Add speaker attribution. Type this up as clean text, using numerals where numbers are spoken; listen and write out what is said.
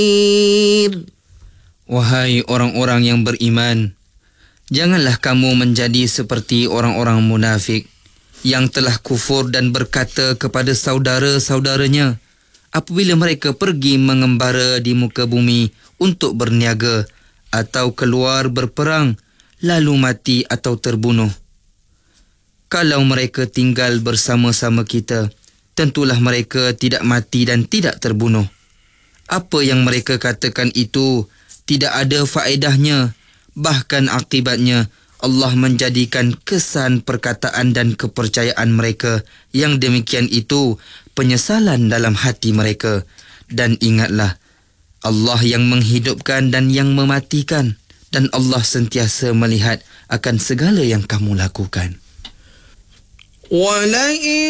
Speaker 1: Wahai orang-orang yang beriman, janganlah kamu menjadi seperti orang-orang munafik yang telah kufur dan berkata kepada saudara-saudaranya apabila mereka pergi mengembara di muka bumi untuk berniaga atau keluar berperang lalu mati atau terbunuh. Kalau mereka tinggal bersama-sama kita, tentulah mereka tidak mati dan tidak terbunuh. Apa yang mereka katakan itu tidak ada faedahnya. Bahkan akibatnya Allah menjadikan kesan perkataan dan kepercayaan mereka yang demikian itu penyesalan dalam hati mereka. Dan ingatlah, Allah yang menghidupkan dan yang mematikan, dan Allah sentiasa melihat akan segala yang kamu lakukan.